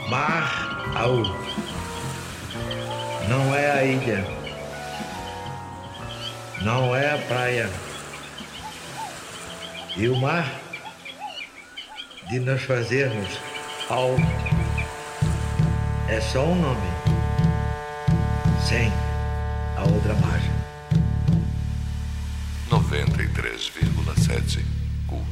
Mar Au não é a ilha, não é a praia. E o mar de nós fazermos Au é só um nome, sem a outra margem. 93,7